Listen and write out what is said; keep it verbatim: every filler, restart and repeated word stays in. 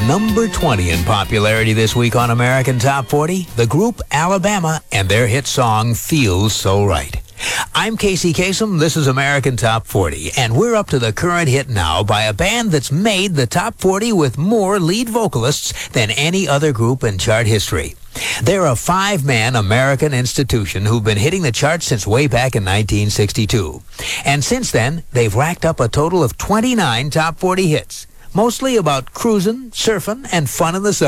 number twenty in popularity this week on American Top forty, the group Alabama and their hit song, Feels So Right. I'm Casey Kasem, this is American Top forty, and we're up to the current hit now by a band that's made the Top forty with more lead vocalists than any other group in chart history. They're a five-man American institution who've been hitting the charts since way back in nineteen sixty-two. And since then, they've racked up a total of twenty-nine Top forty hits, mostly about cruising, surfing, and fun in the sun.